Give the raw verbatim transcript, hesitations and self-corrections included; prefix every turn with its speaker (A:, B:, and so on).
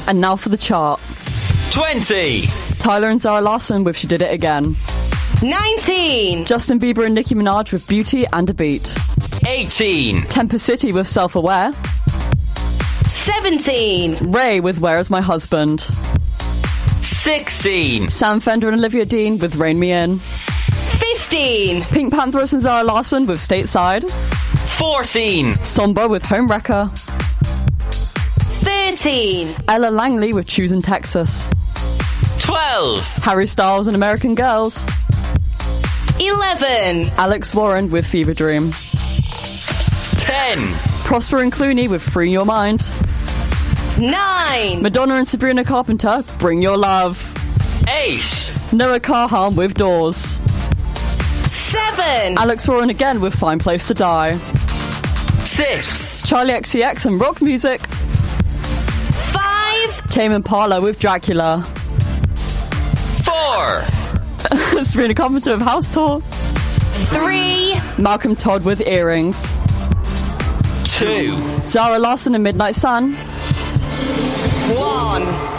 A: And now for the chart.
B: twenty.
A: Tyler and Zara Larsson with She Did It Again.
C: nineteen.
A: Justin Bieber and Nicki Minaj with Beauty and a Beat.
B: eighteen.
A: Temper City with Self-Aware.
C: seventeen.
A: Ray with Where Is My Husband.
B: sixteen.
A: Sam Fender and Olivia Dean with Rein Me In.
C: fifteen.
A: Pink Panthers and Zara Larsson with Stateside.
B: fourteen.
A: Somber with Home Wrecker.
C: thirteen.
A: Ella Langley with Choosing Texas.
B: twelve.
A: Harry Styles and American Girls.
C: eleven.
A: Alex Warren with Fever Dream.
B: ten.
A: Prosper and Clooney with Free Your Mind.
C: nine.
A: Madonna and Sabrina Carpenter, Bring Your Love.
B: eight.
A: Noah Kahan with Doors.
C: seven.
A: Alex Warren again with Fine Place to Die.
B: six.
A: Charlie X C X and Rock Music.
C: five.
A: Tame Impala with Dracula.
B: four.
A: Sabrina Carpenter with House Tour.
C: three.
A: Malcolm Todd with Earrings.
B: two.
A: Zara Larsson and Midnight Sun.
C: one.